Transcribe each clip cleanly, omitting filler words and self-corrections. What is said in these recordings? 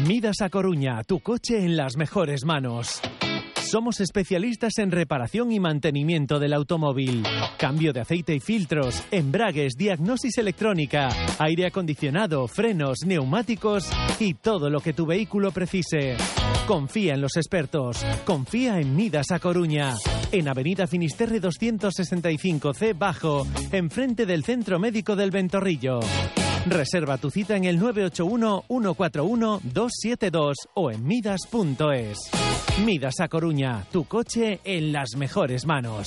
Midas a Coruña, tu coche en las mejores manos. Somos especialistas en reparación y mantenimiento del automóvil. Cambio de aceite y filtros, embragues, diagnosis electrónica, aire acondicionado, frenos, neumáticos y todo lo que tu vehículo precise. Confía en los expertos. Confía en Midas a Coruña. En Avenida Finisterre 265C Bajo, enfrente del Centro Médico del Ventorrillo. Reserva tu cita en el 981-141-272 o en midas.es. Midas a Coruña, tu coche en las mejores manos.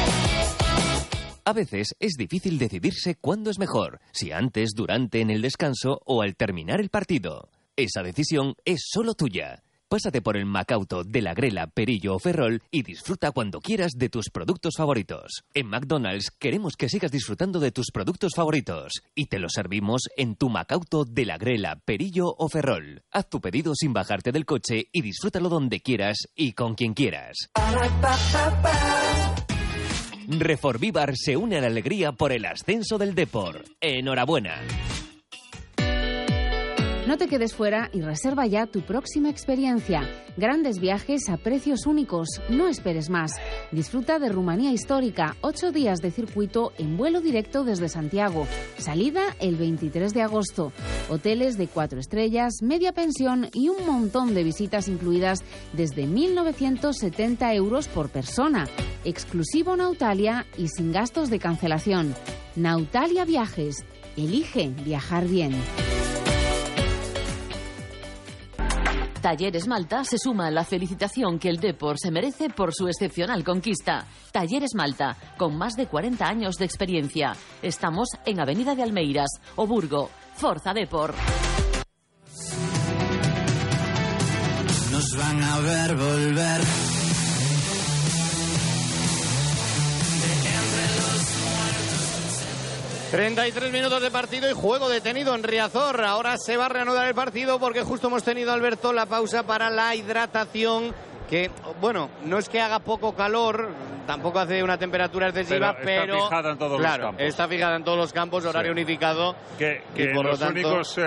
A veces es difícil decidirse cuándo es mejor, si antes, durante, en el descanso o al terminar el partido. Esa decisión es solo tuya. Pásate por el Macauto de la Grela, Perillo o Ferrol y disfruta cuando quieras de tus productos favoritos. En McDonald's queremos que sigas disfrutando de tus productos favoritos y te los servimos en tu Macauto de la Grela, Perillo o Ferrol. Haz tu pedido sin bajarte del coche y disfrútalo donde quieras y con quien quieras. Reforvíbar se une a la alegría por el ascenso del Depor. ¡Enhorabuena! No te quedes fuera y reserva ya tu próxima experiencia. Grandes viajes a precios únicos. No esperes más. Disfruta de Rumanía histórica. 8 días de circuito en vuelo directo desde Santiago. Salida el 23 de agosto. Hoteles de 4 estrellas, media pensión y un montón de visitas incluidas desde 1.970 euros por persona. Exclusivo Nautalia y sin gastos de cancelación. Nautalia Viajes. Elige viajar bien. Talleres Malta se suma a la felicitación que el Depor se merece por su excepcional conquista. Talleres Malta, con más de 40 años de experiencia. Estamos en Avenida de Almeiras, Oburgo. Forza Depor. Nos van a ver volver. 33 minutos de partido y juego detenido en Riazor. Ahora se va a reanudar el partido porque justo hemos tenido, Alberto, la pausa para la hidratación. Que, bueno, no es que haga poco calor, tampoco hace una temperatura excesiva, pero está fijada en todos los campos. Está fijada en todos los campos, horario unificado. Que por los lo tanto, únicos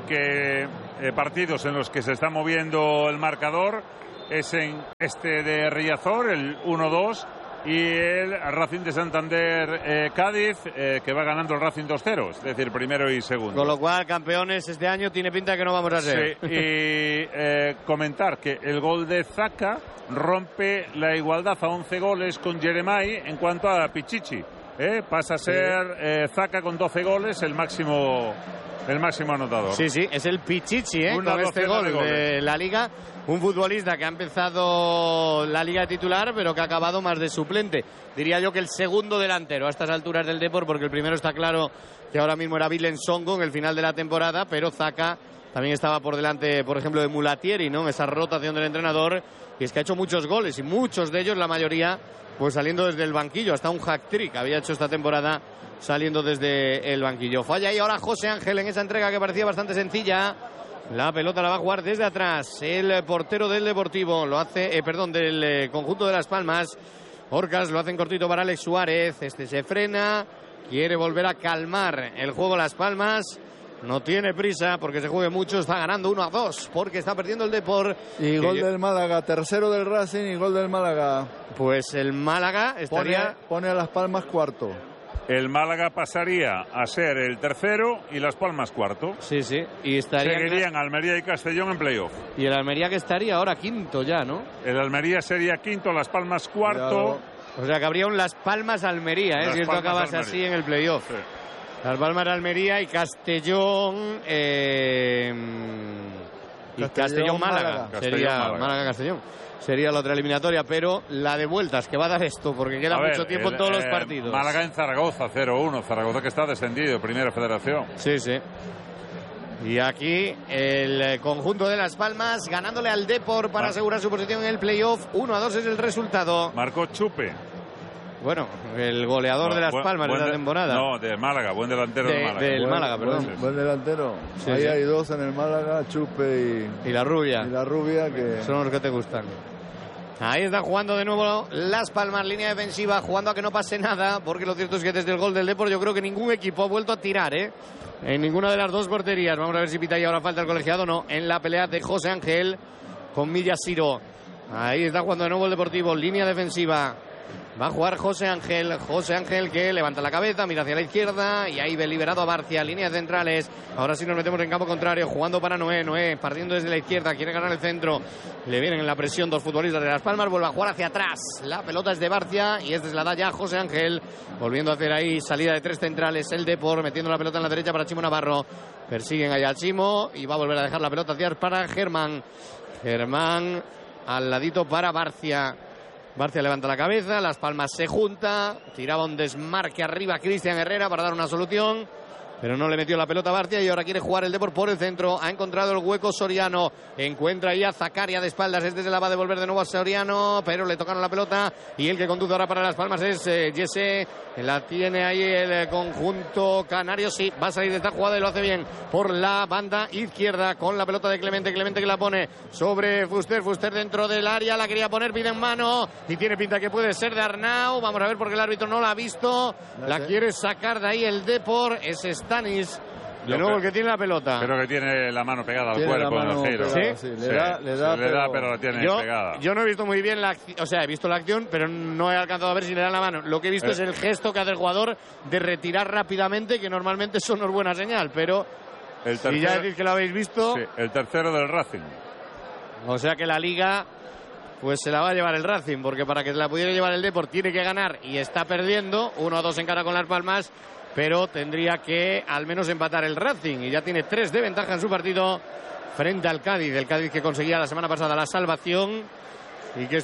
partidos en los que se está moviendo el marcador es en este de Riazor, el 1-2, y el Racing de Santander Cádiz, que va ganando el Racing 2-0, es decir, primero y segundo. Con lo cual, campeones este año tiene pinta que no vamos a ser. Sí, y comentar que el gol de Zaka rompe la igualdad a 11 goles con Jeremai en cuanto a Pichichi. Pasa a ser Zaka con 12 goles el máximo anotador. Sí, es el Pichichi, con este gol de la Liga. Un futbolista que ha empezado la Liga de titular, pero que ha acabado más de suplente. Diría yo que el segundo delantero a estas alturas del Depor, porque el primero está claro que ahora mismo era Vilen Songo en el final de la temporada, pero Zaka también estaba por delante, por ejemplo, de Mulatieri, ¿no? Esa rotación del entrenador, y es que ha hecho muchos goles, y muchos de ellos, la mayoría, pues saliendo desde el banquillo. Hasta un hat-trick había hecho esta temporada saliendo desde el banquillo. Falla ahí ahora José Ángel en esa entrega que parecía bastante sencilla. La pelota la va a jugar desde atrás el portero del Deportivo, del conjunto de Las Palmas. Orcas lo hacen cortito para Alex Suárez. Este se frena, quiere volver a calmar el juego Las Palmas. No tiene prisa porque se juegue mucho, está ganando 1-2 porque está perdiendo el Depor. Y gol del Málaga, tercero del Racing y gol del Málaga. Pues el Málaga estaría... Pone a Las Palmas cuarto. El Málaga pasaría a ser el tercero y Las Palmas cuarto. Sí. Y seguirían Almería y Castellón en playoff. Y el Almería que estaría ahora quinto ya, ¿no? El Almería sería quinto, Las Palmas cuarto. Cuidado. O sea que habría un Las Palmas-Almería, si esto acabase así en el playoff. Sí. Las Palmas-Almería y Castellón... Castellón-Málaga. Sería Málaga-Castellón. Sería la otra eliminatoria, pero la de vueltas que va a dar esto, porque queda mucho tiempo en todos los partidos. Málaga en Zaragoza, 0-1. Zaragoza que está descendido, primera federación. Sí. Y aquí el conjunto de Las Palmas ganándole al Depor para asegurar su posición en el playoff. 1-2 es el resultado. Marcó Chupe. Bueno, el goleador de Las Palmas de la temporada. No, de Málaga, buen delantero del Málaga. Del Málaga, perdón. Buen delantero. Sí, ahí hay dos en el Málaga, Chupe y la Rubia. Y la Rubia, que son los que te gustan. Ahí está jugando de nuevo Las Palmas, línea defensiva, jugando a que no pase nada, porque lo cierto es que desde el gol del Depor yo creo que ningún equipo ha vuelto a tirar, en ninguna de las dos porterías. Vamos a ver si pita y ahora falta el colegiado. No, en la pelea de José Ángel con Millasiro. Ahí está jugando de nuevo el Deportivo, línea defensiva. Va a jugar José Ángel que levanta la cabeza, mira hacia la izquierda y ahí ve liberado a Barcia, líneas centrales. Ahora sí nos metemos en campo contrario, jugando para Noé, partiendo desde la izquierda, quiere ganar el centro. Le vienen en la presión dos futbolistas de Las Palmas, vuelve a jugar hacia atrás. La pelota es de Barcia y esta es la da ya José Ángel, volviendo a hacer ahí salida de tres centrales el Depor, metiendo la pelota en la derecha para Chimo Navarro. Persiguen allá al Chimo y va a volver a dejar la pelota hacia para Germán al ladito para Barcia. Barcia levanta la cabeza, Las Palmas se junta, tiraba un desmarque arriba Cristian Herrera para dar una solución, pero no le metió la pelota a Barcia y ahora quiere jugar el Depor por el centro. Ha encontrado el hueco Soriano, encuentra ahí a Zakaria de espaldas, se la va a devolver de nuevo a Soriano, pero le tocaron la pelota y el que conduce ahora para Las Palmas es Jesse. La tiene ahí el conjunto canario, sí, va a salir de esta jugada y lo hace bien por la banda izquierda con la pelota de Clemente que la pone sobre Fuster dentro del área, la quería poner, pide en mano y tiene pinta que puede ser de Arnau. Vamos a ver porque el árbitro no la ha visto, la quiere sacar de ahí el Depor, es Stanis. De nuevo el que tiene la pelota. Creo que tiene la mano pegada al cuerpo en el giro. ¿Sí? Le da, pero la tiene pegada. Yo no he visto muy bien la acción, o sea, he visto la acción, pero no he alcanzado a ver si le da la mano. Lo que he visto es el gesto que hace el jugador de retirar rápidamente, que normalmente eso no es buena señal, pero si ya decís que lo habéis visto... Sí, el tercero del Racing. O sea que la Liga pues se la va a llevar el Racing, porque para que se la pudiera llevar el Depor tiene que ganar y está perdiendo, 1-2 en cara con Las Palmas, pero tendría que al menos empatar el Racing y ya tiene 3 de ventaja en su partido frente al Cádiz. El Cádiz que conseguía la semana pasada la salvación y que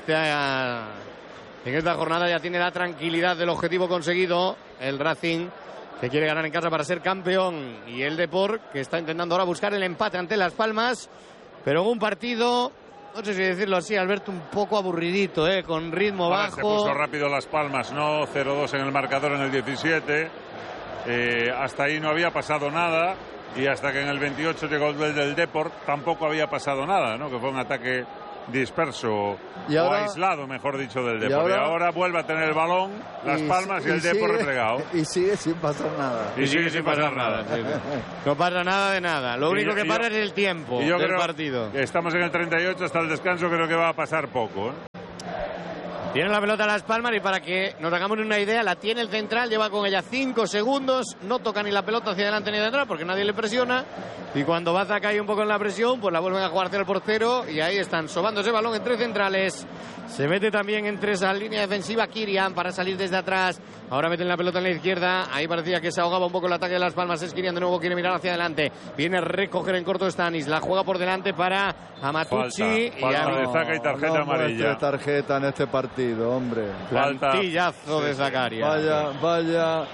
en esta jornada ya tiene la tranquilidad del objetivo conseguido. El Racing que quiere ganar en casa para ser campeón y el Depor que está intentando ahora buscar el empate ante Las Palmas, pero en un partido, no sé si decirlo así, Alberto, un poco aburridito, con ritmo bajo. Se puso rápido Las Palmas, ¿no? 0-2 en el marcador en el 17. Hasta ahí no había pasado nada y hasta que en el 28 llegó el del Depor tampoco había pasado nada, ¿no? Que fue un ataque disperso o aislado, mejor dicho, del Depor. Y ahora vuelve a tener el balón Las Palmas y el Depor replegado. Y sigue sin pasar nada. Y sigue sin pasar nada. Sí. No pasa nada de nada. Lo único que pasa es el tiempo del partido. Estamos en el 38 hasta el descanso, creo que va a pasar poco, Tiene la pelota Las Palmas y para que nos hagamos una idea, la tiene el central, lleva con ella 5 segundos, no toca ni la pelota hacia adelante ni de atrás porque nadie le presiona y cuando Baza cae un poco en la presión, pues la vuelven a jugar hacia el portero y ahí están sobando ese balón entre centrales. Se mete también entre esa línea defensiva Kirian para salir desde atrás. Ahora meten la pelota en la izquierda. Ahí parecía que se ahogaba un poco el ataque de Las Palmas. Es Kirian de nuevo, quiere mirar hacia adelante. Viene a recoger en corto Stanis. La juega por delante para Amatucci. Falta de Zaka y tarjeta amarilla. Tarjeta en este partido, hombre. Plantillazo de Zakaria. Vaya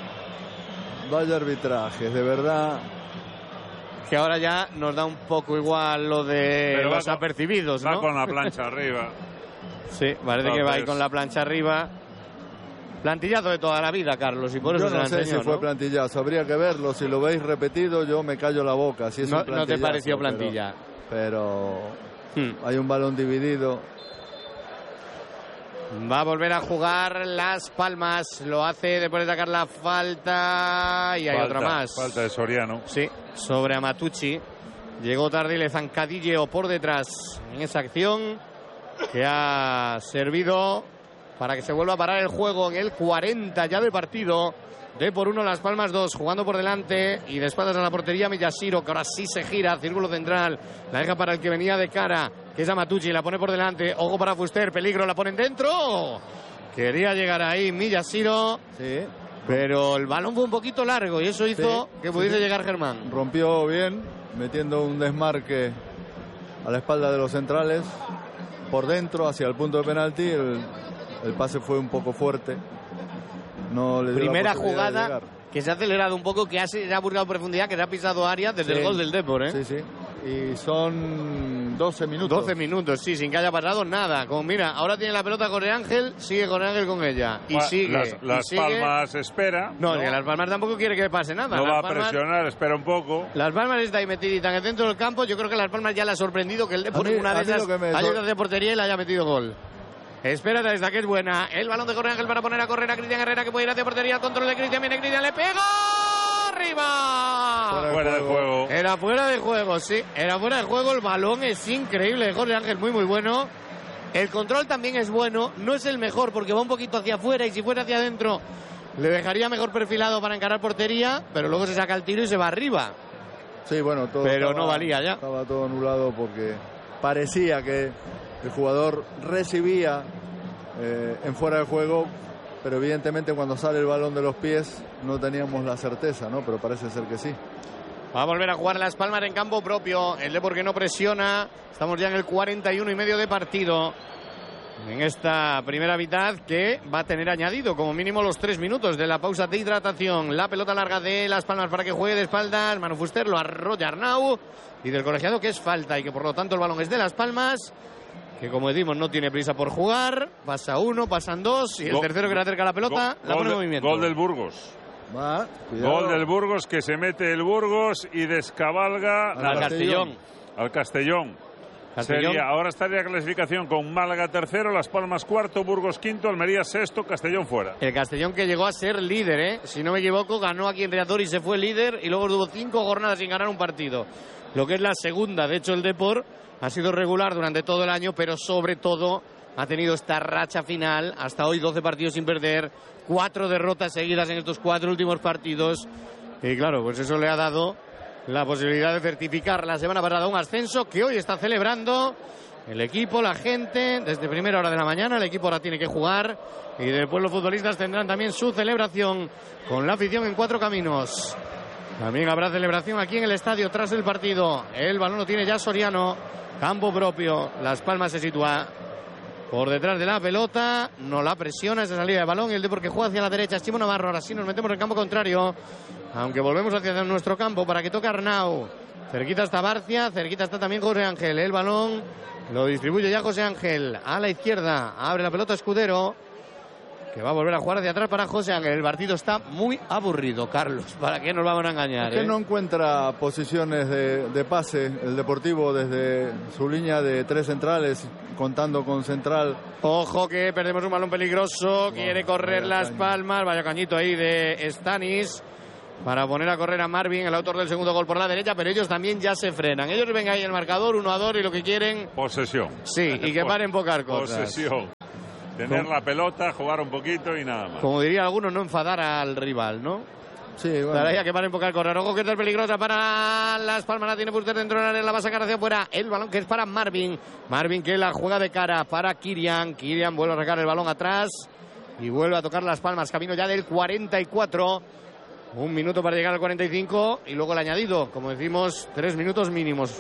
arbitraje, de verdad. Que ahora ya nos da un poco igual lo de los apercibidos, ¿no? Va con la plancha arriba. Sí, parece que va ahí con la plancha arriba. Plantillazo de toda la vida, Carlos, y por eso yo no sé si fue plantillazo, habría que verlo. Si lo veis repetido, yo me callo la boca. Si es un no te pareció plantilla. Pero hay un balón dividido. Va a volver a jugar Las Palmas. Lo hace después de sacar la falta. Y hay otra más. Falta de Soriano. Sí, sobre Amatucci. Llegó tarde y le zancadilleo por detrás en esa acción que ha servido para que se vuelva a parar el juego en el 40 ya de partido. Depor 1, Las Palmas 2, jugando por delante y de espaldas a la portería Millasiro, que ahora sí se gira, círculo central, la deja para el que venía de cara, que es Amatucci, la pone por delante, ojo para Fuster, peligro, la ponen dentro. Quería llegar ahí Millasiro, sí, pero el balón fue un poquito largo y eso hizo que pudiese llegar Germán. Rompió bien, metiendo un desmarque a la espalda de los centrales, por dentro, hacia el punto de penalti. El pase fue un poco fuerte. No le dio primera la jugada que se ha acelerado un poco, que se ha buscado profundidad, que se ha pisado área desde el gol del Depor, Sí. Y son 12 minutos. 12 minutos, sí, sin que haya pasado nada. Mira, ahora tiene la pelota Jorge Ángel, sigue Jorge Ángel con ella. Y sigue. Las Palmas espera. No, que Las Palmas tampoco quiere que pase nada. No Las va a presionar, espera un poco. Las Palmas está ahí metidita en el centro del campo. Yo creo que Las Palmas ya le ha sorprendido que el Depor en una de esas haya ido de portería y le haya metido gol. Espérate, esta que es buena. El balón de Jorge Ángel para poner a correr a Cristian Herrera, que puede ir hacia portería. El control de Cristian, viene Cristian, le pega. ¡Arriba! Fuera de juego. Era fuera de juego, sí. Era fuera de juego. El balón es increíble. Jorge Ángel muy bueno. El control también es bueno. No es el mejor porque va un poquito hacia afuera y si fuera hacia adentro le dejaría mejor perfilado para encarar portería, pero luego se saca el tiro y se va arriba. Sí, bueno, todo pero no valía ya. Estaba todo anulado porque parecía que el jugador recibía en fuera de juego, pero evidentemente cuando sale el balón de los pies no teníamos la certeza, ¿no? Pero parece ser que sí. Va a volver a jugar Las Palmas en campo propio. El Depor que no presiona. Estamos ya en el 41 y medio de partido. En esta primera mitad que va a tener añadido como mínimo los 3 minutos de la pausa de hidratación. La pelota larga de Las Palmas para que juegue de espaldas. Manu Fuster lo arrolla Arnau. Y del colegiado que es falta y que por lo tanto el balón es de Las Palmas. Que como decimos no tiene prisa por jugar. Pasa uno, pasan dos. Y el tercero que le acerca la pelota la pone en movimiento. Gol del Burgos. Va, gol del Burgos, que se mete el Burgos y descabalga al Castellón. Al Castellón. Ahora estaría clasificación con Málaga tercero, Las Palmas cuarto, Burgos quinto, Almería sexto, Castellón fuera. El Castellón que llegó a ser líder, si no me equivoco, ganó aquí en Riazor y se fue líder y luego tuvo 5 jornadas sin ganar un partido. Lo que es la segunda, de hecho el Depor ha sido regular durante todo el año, pero sobre todo ha tenido esta racha final, hasta hoy 12 partidos sin perder, 4 derrotas seguidas en estos 4 últimos partidos. Y claro, pues eso le ha dado la posibilidad de certificar la semana pasada un ascenso que hoy está celebrando el equipo, la gente, desde primera hora de la mañana. El equipo ahora tiene que jugar y después los futbolistas tendrán también su celebración con la afición en 4 caminos. También habrá celebración aquí en el estadio tras el partido. El balón lo tiene ya Soriano, campo propio. Las Palmas se sitúa por detrás de la pelota, no la presiona esa salida de balón y el Depor que juega hacia la derecha. Chimo Navarro, ahora sí nos metemos en el campo contrario, aunque volvemos hacia nuestro campo para que toque Arnau. Cerquita está Barcia, cerquita está también José Ángel. El balón lo distribuye ya José Ángel a la izquierda, abre la pelota Escudero, que va a volver a jugar hacia atrás para José Ángel. El partido está muy aburrido, Carlos, ¿para qué nos vamos a engañar? Es que no encuentra posiciones de pase el Deportivo desde su línea de 3 centrales, contando con central. Ojo que perdemos un balón peligroso, quiere correr Las Palmas, vaya cañito ahí de Stanis para poner a correr a Marvin, el autor del segundo gol por la derecha, pero ellos también ya se frenan. Ellos ven ahí el marcador 1-2 y lo que quieren... Posesión. Sí, y que paren pocas cosas. Posesión. Tener la pelota, jugar un poquito y nada más. Como diría alguno, no enfadar al rival, ¿no? Sí, bueno. Para ella que paren poca correr. Ojo que es peligrosa para Las Palmas. La tiene Fuster dentro del área, la va a sacar hacia afuera. El balón que es para Marvin. Marvin que la juega de cara para Kirian. Kirian vuelve a sacar el balón atrás y vuelve a tocar Las Palmas. Camino ya del 44. 1 minuto para llegar al 45 y luego el añadido, como decimos, 3 minutos mínimo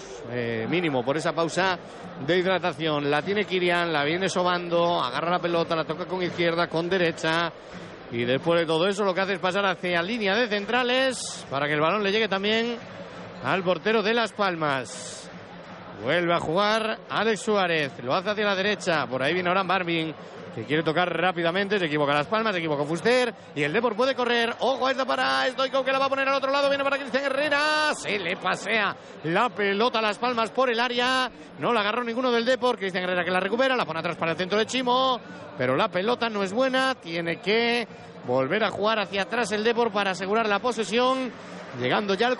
por esa pausa de hidratación. La tiene Kirian, la viene sobando, agarra la pelota, la toca con izquierda, con derecha y después de todo eso lo que hace es pasar hacia línea de centrales para que el balón le llegue también al portero de Las Palmas. Vuelve a jugar Alex Suárez, lo hace hacia la derecha, por ahí viene ahora Marvin, que quiere tocar rápidamente, se equivoca Las Palmas, se equivoca Fuster y el Depor puede correr. Ojo, esta para Stoico que la va a poner al otro lado, viene para Cristian Herrera, se le pasea la pelota a Las Palmas por el área, no la agarró ninguno del Depor. Cristian Herrera que la recupera, la pone atrás para el centro de Chimo, pero la pelota no es buena, tiene que volver a jugar hacia atrás el Depor para asegurar la posesión, llegando ya al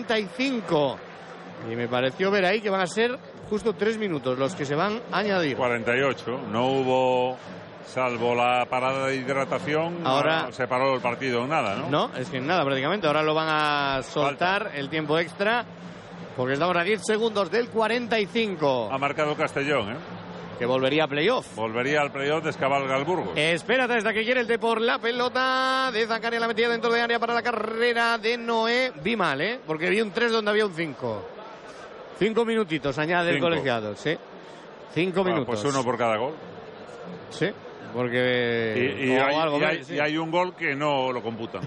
45 y me pareció ver ahí que van a ser justo 3 minutos los que se van a añadir. 48, no hubo... Salvo la parada de hidratación, ahora no se paró el partido en nada, ¿no? No, es que en nada prácticamente. Ahora lo van a soltar el tiempo extra, porque estamos a 10 segundos del 45. Ha marcado Castellón, ¿eh? Que volvería a playoff. Volvería al playoff, descabalga el Burgos. Espérate hasta que quiere el Depor. La pelota de Zakaria, la metida dentro de área para la carrera de Noé. Vi mal, porque vi un 3 donde había un 5. 5 minutitos, añade el colegiado, sí. 5 minutos. Pues 1 por cada gol. Sí. Porque hay un gol que no lo computan.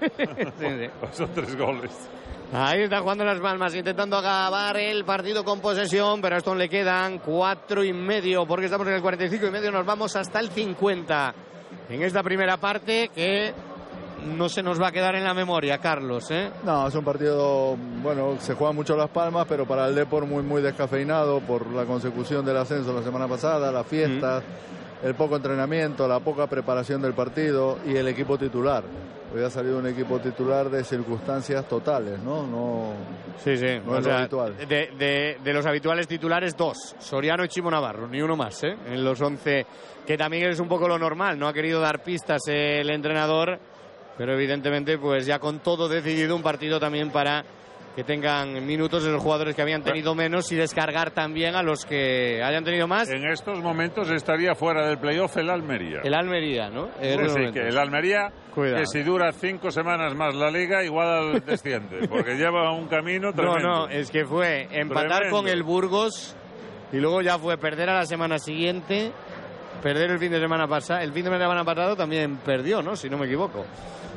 Sí. Son 3 goles. Ahí está jugando Las Palmas, intentando acabar el partido con posesión, pero a esto le quedan 4 y medio, porque estamos en el 45 y medio, nos vamos hasta el 50. En esta primera parte que no se nos va a quedar en la memoria, Carlos, ¿eh? No, es un partido, bueno, se juegan mucho Las Palmas, pero para el Depor muy descafeinado por la consecución del ascenso la semana pasada, las fiestas, el poco entrenamiento, la poca preparación del partido y el equipo titular. Hoy ha salido un equipo titular de circunstancias totales, ¿no? Sí, no es lo habitual. De los habituales titulares, 2, Soriano y Chimo Navarro, ni uno más, ¿eh? En los 11, que también es un poco lo normal, no ha querido dar pistas el entrenador, pero evidentemente pues ya con todo decidido, un partido también para que tengan minutos los jugadores que habían tenido menos y descargar también a los que hayan tenido más. En estos momentos estaría fuera del playoff el Almería. El Almería, ¿no? Sí, que el Almería, cuidado, que si dura 5 semanas más la Liga, igual desciende, porque lleva un camino tremendo. No, es que fue empatar con el Burgos y luego ya fue perder a la semana siguiente, perder el fin de semana pasado también perdió, ¿no? Si no me equivoco.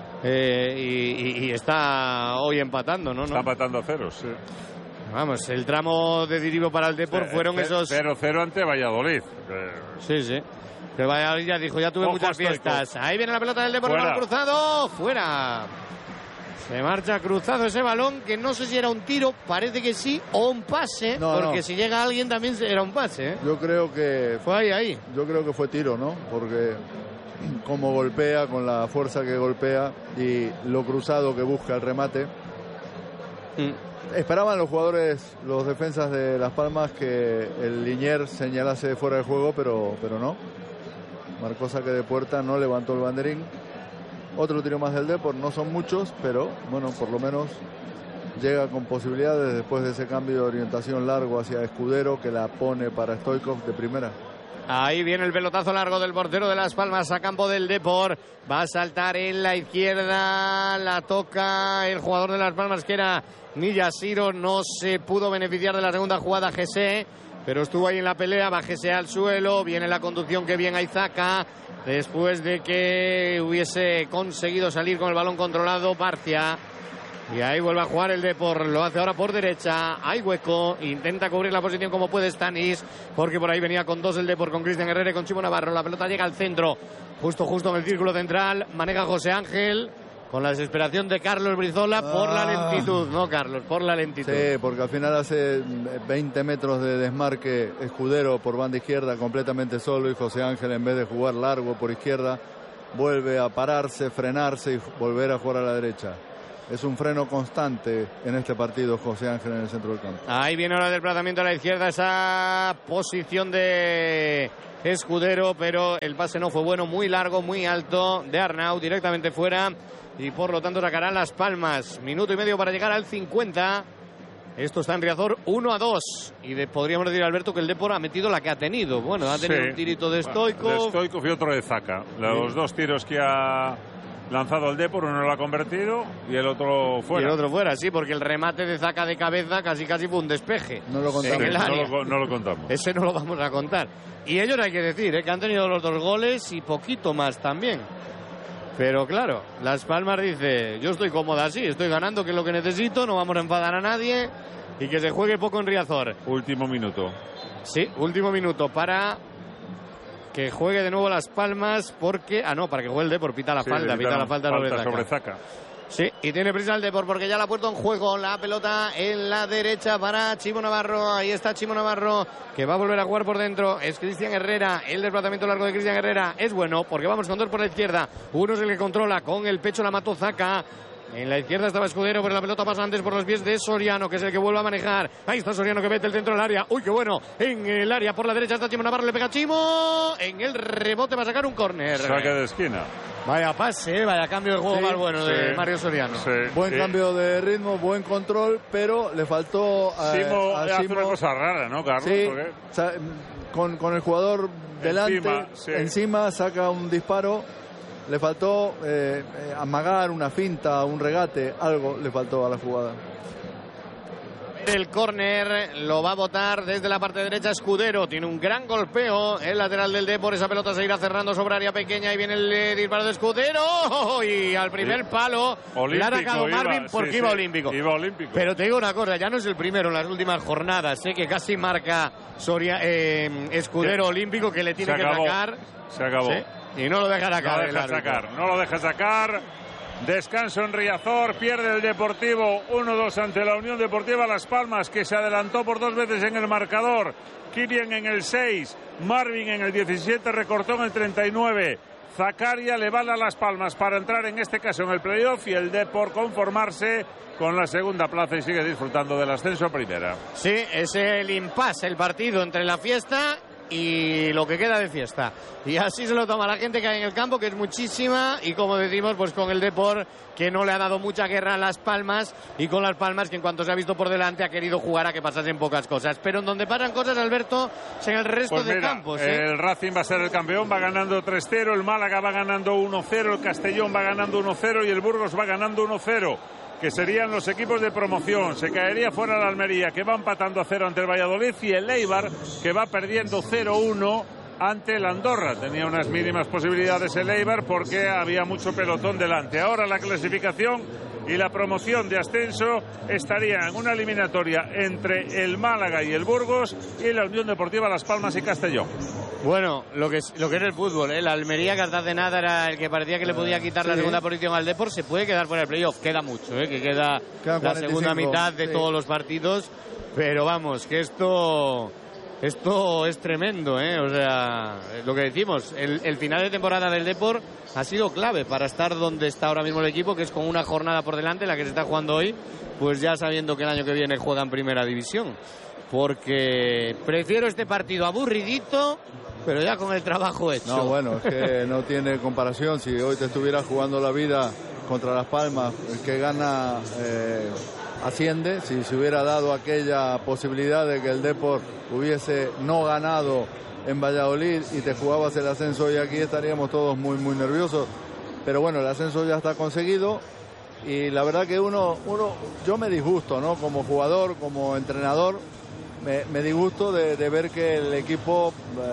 Y está hoy empatando, ¿no? Está empatando a 0, sí. Vamos, el tramo decisivo para el Depor fueron esos 0-0 ante Valladolid. Sí. Que Valladolid ya dijo, ya tuve muchas fiestas. Ahí viene la pelota del Depor, el balón cruzado, fuera. Se marcha cruzado ese balón, que no sé si era un tiro, parece que sí, o un pase, porque si llega alguien también era un pase, ¿eh? Yo creo que fue ahí. Yo creo que fue tiro, ¿no? Porque como golpea, con la fuerza que golpea y lo cruzado que busca el remate. Esperaban los jugadores, los defensas de Las Palmas, que el Liniers señalase fuera de juego, pero no. Marcó saque de puerta, no levantó el banderín. Otro tiro más del Depor, no son muchos, pero bueno, por lo menos llega con posibilidades después de ese cambio de orientación largo hacia Escudero, que la pone para Stoichkov de primera. Ahí viene el pelotazo largo del portero de Las Palmas a campo del Depor. Va a saltar en la izquierda. La toca el jugador de Las Palmas, que era Niyashiro. No se pudo beneficiar de la segunda jugada Gese, pero estuvo ahí en la pelea. Va Gese al suelo. Viene la conducción que bien Aizaca, después de que hubiese conseguido salir con el balón controlado Barcia. Y ahí vuelve a jugar el Depor, lo hace ahora por derecha, hay hueco, intenta cubrir la posición como puede Stanis, porque por ahí venía con 2 el Depor, con Cristian Herrera y con Chimo Navarro. La pelota llega al centro, justo en el círculo central, maneja José Ángel, con la desesperación de Carlos Brizola por la lentitud, ¿no, Carlos? Por la lentitud. Sí, porque al final hace 20 metros de desmarque Escudero por banda izquierda completamente solo, y José Ángel, en vez de jugar largo por izquierda, vuelve a pararse, frenarse y volver a jugar a la derecha. Es un freno constante en este partido José Ángel en el centro del campo. Ahí viene ahora el desplazamiento a la izquierda, esa posición de Escudero, pero el pase no fue bueno, muy largo, muy alto de Arnau, directamente fuera, y por lo tanto sacarán Las Palmas. Minuto y medio para llegar al 50. Esto está en Riazor 1-2. Y podríamos decir, Alberto, que el Depor ha metido la que ha tenido. Bueno, ha tenido un tirito de Stoichkov. De Stoichkov y otro de Zaca. Los 2 tiros que ha lanzado el Depor, uno lo ha convertido y el otro fuera. Y el otro fuera, sí, porque el remate de Zaca de cabeza casi fue un despeje. No lo contamos. En el área. No lo contamos. Ese no lo vamos a contar. Y ellos, hay que decir, que han tenido los 2 goles y poquito más también. Pero claro, Las Palmas dice, yo estoy cómoda así, estoy ganando, que es lo que necesito, no vamos a enfadar a nadie y que se juegue poco en Riazor. Último minuto. Sí, último minuto para que juegue de nuevo Las Palmas, porque... para que juegue el Depor, pita la falta sobre Zaca. Sí, y tiene prisa el Depor porque ya la ha puesto en juego la pelota en la derecha para Chimo Navarro. Ahí está Chimo Navarro, que va a volver a jugar por dentro. Es Cristian Herrera, el desplazamiento largo de Cristian Herrera es bueno, porque vamos con 2 por la izquierda. Uno es el que controla, con el pecho la mató Zaca. En la izquierda estaba Escudero, pero la pelota pasa antes por los pies de Soriano, que es el que vuelve a manejar. Ahí está Soriano, que mete el centro del área. ¡Uy, qué bueno! En el área por la derecha está Chimo Navarro, le pega a Chimo. En el rebote va a sacar un córner. Saque de esquina. Vaya pase, vaya cambio de juego más bueno de Mario Soriano. Buen cambio de ritmo, buen control, pero le faltó a Chimo. Hace una cosa rara, ¿no, Carlos? Sí, con el jugador delante, encima saca un disparo. Le faltó amagar una finta, un regate, algo le faltó a la jugada. El córner lo va a botar desde la parte derecha Escudero. Tiene un gran golpeo el lateral del Depor. Esa pelota se irá cerrando sobre área pequeña. Y viene el disparo de Escudero. Y al primer palo le ha atacado Marvin porque iba olímpico. Pero te digo una cosa, ya no es el primero en las últimas jornadas. Sé que casi marca Escudero olímpico, que le tiene que sacar. Se acabó. ¿Sí? Y no lo deja sacar. No lo deja sacar. Descanso en Riazor, pierde el Deportivo 1-2 ante la Unión Deportiva Las Palmas, que se adelantó por 2 veces en el marcador. Kylian en el 6, Marvin en el 17, recortó en el 39. Zakaria le vale a Las Palmas para entrar en este caso en el playoff y el Depor conformarse con la segunda plaza y sigue disfrutando del ascenso a primera. Sí, es el impasse, el partido entre la fiesta y lo que queda de fiesta. Y así se lo toma la gente que hay en el campo, que es muchísima, y como decimos, pues con el Depor, que no le ha dado mucha guerra a Las Palmas, y con Las Palmas, que en cuanto se ha visto por delante ha querido jugar a que pasasen pocas cosas. Pero en donde pasan cosas, Alberto, es en el resto de campos. El Racing va a ser el campeón, va ganando 3-0, el Málaga va ganando 1-0, el Castellón va ganando 1-0 y el Burgos va ganando 1-0. Que serían los equipos de promoción. Se caería fuera la Almería, que va empatando a 0 ante el Valladolid, y el Eibar, que va perdiendo 0-1 ante el Andorra. Tenía unas mínimas posibilidades el Eibar porque había mucho pelotón delante. Ahora la clasificación y la promoción de ascenso estarían en una eliminatoria entre el Málaga y el Burgos y la Unión Deportiva Las Palmas y Castellón. Bueno, lo que era el fútbol, ¿eh? La Almería, que hasta de nada era el que parecía que le podía quitar la segunda posición al Depor, se puede quedar fuera del playoff. Queda mucho, que queda la 45, segunda mitad de todos los partidos, pero vamos, que esto es tremendo, o sea, lo que decimos, el final de temporada del Depor ha sido clave para estar donde está ahora mismo el equipo, que es con una jornada por delante, la que se está jugando hoy, pues ya sabiendo que el año que viene juega en primera división. Porque prefiero este partido aburridito, pero ya con el trabajo hecho. No, bueno, es que no tiene comparación. Si hoy te estuvieras jugando la vida contra Las Palmas, el que gana asciende. Si se hubiera dado aquella posibilidad de que el Depor hubiese no ganado en Valladolid y te jugabas el ascenso hoy aquí, estaríamos todos muy, muy nerviosos. Pero bueno, el ascenso ya está conseguido. Y la verdad que yo me disgusto, ¿no? Como jugador, como entrenador, me disgusto de ver que el equipo,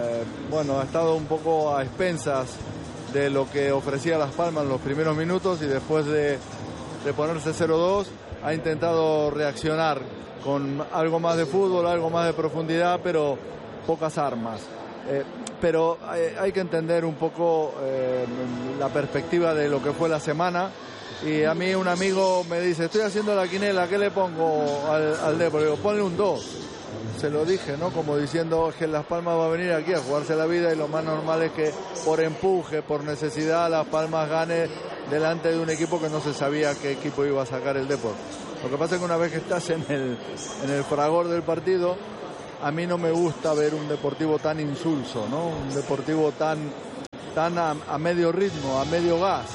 ha estado un poco a expensas de lo que ofrecía Las Palmas en los primeros minutos, y después de ponerse 0-2 ha intentado reaccionar con algo más de fútbol, algo más de profundidad, pero pocas armas. Pero hay que entender un poco la perspectiva de lo que fue la semana. Y a mí un amigo me dice, estoy haciendo la quinela, ¿qué le pongo al Depor? Le digo, ponle un 2. Se lo dije, ¿no? Como diciendo que Las Palmas va a venir aquí a jugarse la vida, y lo más normal es que por empuje, por necesidad, Las Palmas gane delante de un equipo que no se sabía qué equipo iba a sacar el Depor. Lo que pasa es que una vez que estás en el fragor del partido, a mí no me gusta ver un Deportivo tan insulso, ¿no? Un Deportivo tan a medio ritmo, a medio gas.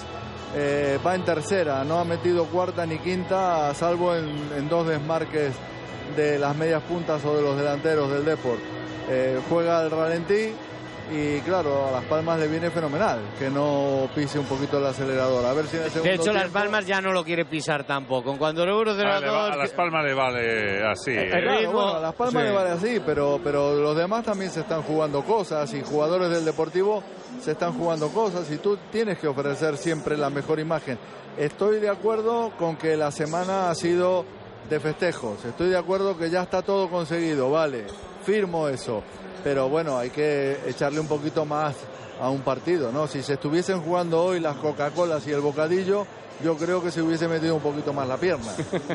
Va en tercera, no ha metido cuarta ni quinta, salvo en 2 desmarques de las medias puntas o de los delanteros del Depor. Juega al ralentí, y claro, a Las Palmas le viene fenomenal que no pise un poquito el acelerador. A ver si en el segundo De hecho, tiempo... Las Palmas ya no lo quiere pisar tampoco. Cuando el Euro a Las Palmas le vale así. Claro, bueno, a Las Palmas le vale así, pero los demás también se están jugando cosas, y jugadores del Deportivo se están jugando cosas, y tú tienes que ofrecer siempre la mejor imagen. Estoy de acuerdo con que la semana ha sido de festejos, estoy de acuerdo que ya está todo conseguido, vale, firmo eso, pero bueno, hay que echarle un poquito más a un partido, ¿no? Si se estuviesen jugando hoy las Coca-Colas y el bocadillo, yo creo que se hubiese metido un poquito más la pierna.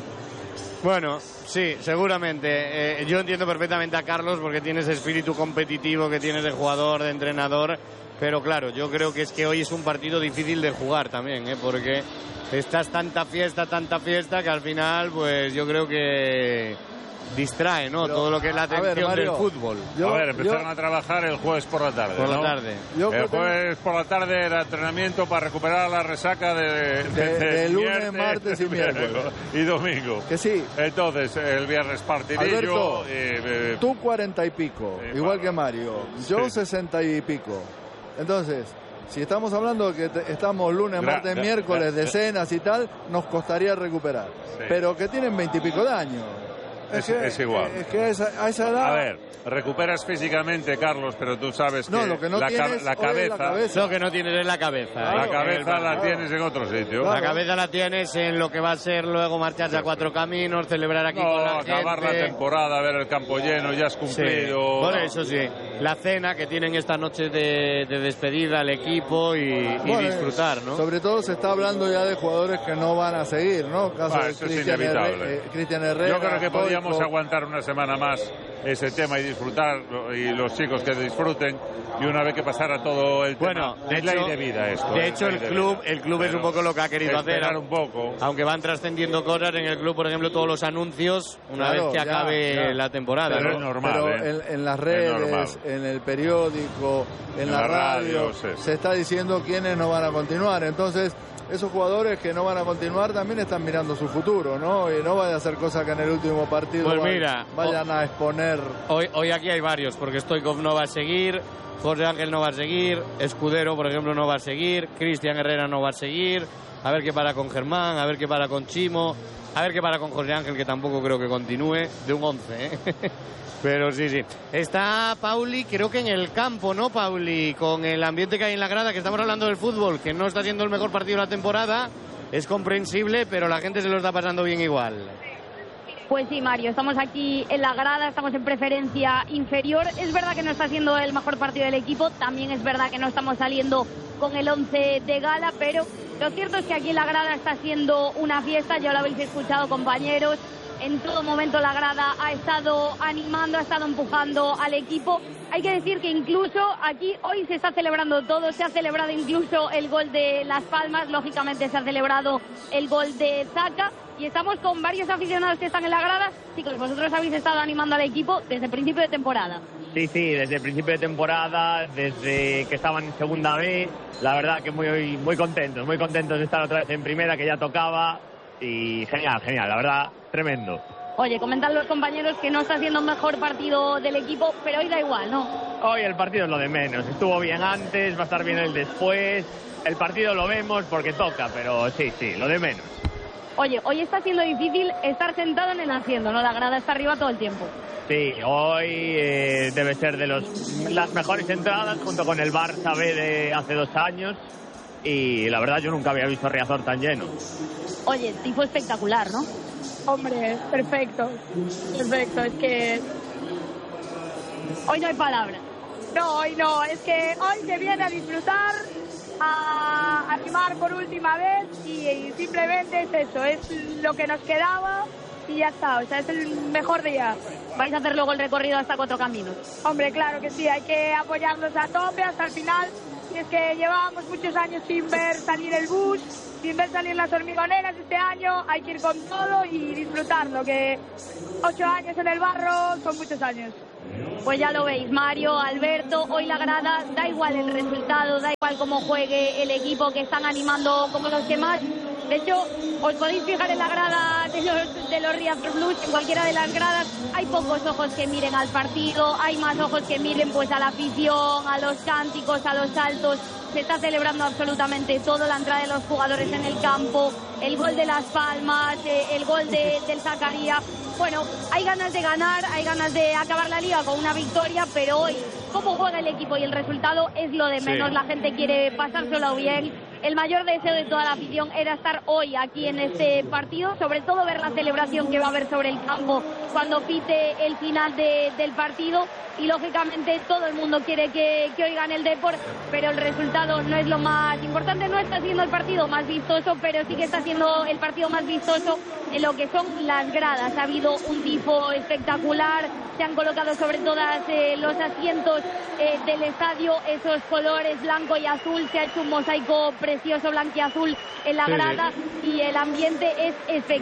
Bueno, sí, seguramente. Yo entiendo perfectamente a Carlos, porque tiene ese espíritu competitivo que tienes de jugador, de entrenador, pero claro, yo creo que es que hoy es un partido difícil de jugar también, porque estás tanta fiesta, que al final, pues yo creo que distrae, ¿no? Todo lo que es la atención Mario, del fútbol. Empezaron a trabajar el jueves por la tarde. Por la tarde. El jueves por la tarde era entrenamiento para recuperar la resaca de lunes, martes y miércoles. Y domingo. Que sí. Entonces, el viernes partidillo. Alberto, tú 40 y pico, igual que Mario. Yo 60 y pico. Entonces, si estamos hablando de que estamos lunes, martes, miércoles, de cenas y tal, nos costaría recuperar. Sí. Pero que tienen 20 y pico de años. es igual. Es que a esa edad... A ver, recuperas físicamente, Carlos, pero tú sabes que lo que no la cabeza... Lo que no tienes es la cabeza. Claro, la cabeza la tienes en otro sitio. Claro. La cabeza la tienes en lo que va a ser luego marcharse a Cuatro Caminos, celebrar aquí con la acabar gente. La temporada, ver el campo lleno, ya has cumplido. Por eso sí. La cena que tienen esta noche de despedida al equipo y disfrutar, ¿no? Sobre todo se está hablando ya de jugadores que no van a seguir, ¿no? Caso de eso es inevitable. Cristian Herrera. Yo creo que podríamos aguantar una semana más ese tema y disfrutar, y los chicos que disfruten, y una vez que pasara todo el tema. Es ley de vida esto. De hecho, el club es un poco lo que ha querido hacer. Un poco. Aunque van trascendiendo cosas en el club, por ejemplo, todos los anuncios una vez que acabe la temporada. Pero es normal. Pero en las redes, en el periódico, en la radio, se está diciendo quiénes no van a continuar. Entonces, esos jugadores que no van a continuar también están mirando su futuro, ¿no? Y no vayan a hacer cosas que en el último partido vayan a exponer. Hoy aquí hay varios, porque Stoichkov no va a seguir, José Ángel no va a seguir, Escudero, por ejemplo, no va a seguir, Cristian Herrera no va a seguir, a ver qué para con Germán, a ver qué para con Chimo, a ver qué para con José Ángel, que tampoco creo que continúe, de un 11, ¿eh? Pero sí. Está Pauli, creo que en el campo, ¿no, Pauli? Con el ambiente que hay en la grada, que estamos hablando del fútbol, que no está siendo el mejor partido de la temporada, es comprensible, pero la gente se lo está pasando bien igual. Pues sí, Mario, estamos aquí en la grada, estamos en preferencia inferior. Es verdad que no está siendo el mejor partido del equipo, también es verdad que no estamos saliendo con el 11 de gala, pero lo cierto es que aquí en la grada está siendo una fiesta, ya lo habéis escuchado, compañeros. En todo momento la grada ha estado animando, ha estado empujando al equipo. Hay que decir que incluso aquí hoy se está celebrando todo, se ha celebrado incluso el gol de Las Palmas, lógicamente se ha celebrado el gol de Zaka y estamos con varios aficionados que están en la grada. Chicos, vosotros habéis estado animando al equipo desde el principio de temporada. Sí, desde el principio de temporada, desde que estaban en segunda B, la verdad que muy contentos de estar otra vez en primera, que ya tocaba, y genial, la verdad, tremendo. Oye, comentan los compañeros que no está siendo el mejor partido del equipo, pero hoy da igual, ¿no? Hoy el partido es lo de menos, estuvo bien antes, va a estar bien el después, el partido lo vemos porque toca, pero sí, lo de menos. Oye, hoy está siendo difícil estar sentado en el asiento, ¿no? La grada está arriba todo el tiempo. Sí, hoy debe ser de las mejores entradas, junto con el Barça B de hace 2 años, y la verdad yo nunca había visto Riazor tan lleno. Oye, tipo espectacular, ¿no? Hombre, perfecto, es que... Hoy no hay palabras. No, hoy no, es que hoy se viene a disfrutar, a animar por última vez y simplemente es eso, es lo que nos quedaba y ya está, o sea, es el mejor día. ¿Vais a hacer luego el recorrido hasta Cuatro Caminos? Hombre, claro que sí, hay que apoyarnos a tope hasta el final. Y es que llevábamos muchos años sin ver salir el bus, sin ver salir las hormigoneras. Este año hay que ir con todo y disfrutarlo, que 8 años en el barro son muchos años. Pues ya lo veis, Mario, Alberto, hoy la grada, da igual el resultado, da igual cómo juegue el equipo, que están animando como los que más. De hecho, os podéis fijar en la grada de los Riazor Blues, en cualquiera de las gradas, hay pocos ojos que miren al partido, hay más ojos que miren pues a la afición, a los cánticos, a los saltos. Se está celebrando absolutamente todo, la entrada de los jugadores en el campo, el gol de Las Palmas, el gol del Zacarías. Bueno, hay ganas de ganar, hay ganas de acabar la liga con una victoria, pero hoy, cómo juega el equipo y el resultado es lo de menos. Sí. La gente quiere pasárselo bien. El mayor deseo de toda la afición era estar hoy aquí en este partido, sobre todo ver la celebración que va a haber sobre el campo cuando pite el final del partido. Y lógicamente todo el mundo quiere que hoy gane el Depor, pero el resultado no es lo más importante. No está siendo el partido más vistoso, pero sí que está siendo el partido más vistoso en lo que son las gradas. Ha habido un tifo espectacular, se han colocado sobre todas los asientos del estadio esos colores blanco y azul, se ha hecho un mosaico precioso blanco y azul en la grada y el ambiente es espectacular.